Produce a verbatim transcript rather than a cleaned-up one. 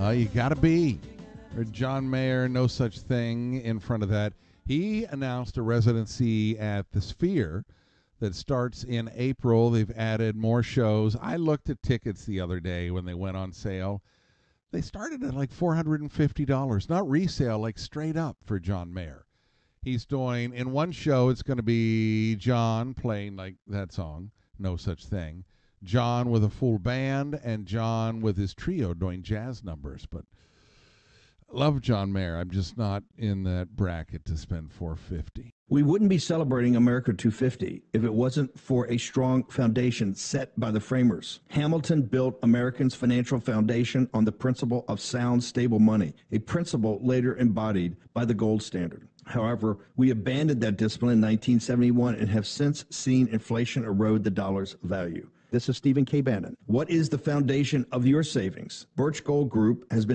Uh, you got to be. Or John Mayer, no such thing in front of that. He announced a residency at the Sphere that starts in April. They've added more shows. I looked at tickets the other day when they went on sale. They started at like four hundred fifty dollars, not resale, like straight up for John Mayer. He's doing, in one show, it's going to be John playing like that song, No Such Thing, John with a full band, and John with his trio doing jazz numbers. But love John Mayer. I'm just not in that bracket to spend four hundred fifty dollars. We wouldn't be celebrating America two fifty if it wasn't for a strong foundation set by the framers. Hamilton built Americans' financial foundation on the principle of sound, stable money, a principle later embodied by the gold standard. However, we abandoned that discipline in nineteen seventy-one and have since seen inflation erode the dollar's value. This is Stephen K. Bannon. What is the foundation of your savings? Birch Gold Group has been